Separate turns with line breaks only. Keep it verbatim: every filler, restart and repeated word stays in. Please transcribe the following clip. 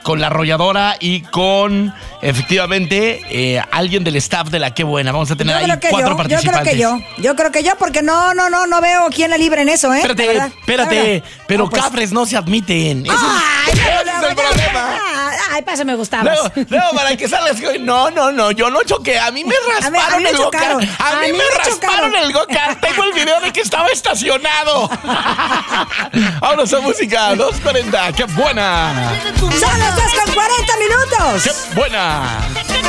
con la arrolladora y con, efectivamente, eh, alguien del staff de la Qué Buena. Vamos a tener ahí cuatro
yo,
participantes.
Yo creo que yo, yo creo que yo, porque no, no, no, no veo quién la libre en eso, ¿eh?
Espérate, espérate, pero no, pues, cafres no se admiten. Ese,
ay,
ese
no,
es
no,
el
no,
problema.
No, ay, pásame, Gustavo.
Luego, luego, para que salgas, no, no, no, yo no choqué. A mí me rasparon a mí, a mí me el go-kart. A, a mí me, me rasparon el go-kart. Tengo el video de que estaba estacionado. Vámonos a música, dos cuarenta. ¡Qué buena!
Son las dos con cuarenta minutos.
¡Qué buena!